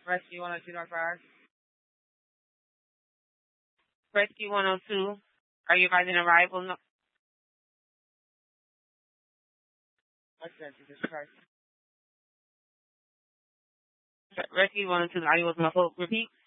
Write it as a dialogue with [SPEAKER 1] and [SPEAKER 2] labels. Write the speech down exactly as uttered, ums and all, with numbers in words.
[SPEAKER 1] Rescue one oh two North Fire. Rescue one oh two. Are you guys in arrival? No. What's that? Jesus Christ. Rescue one oh two. Are you with muffled? Repeat.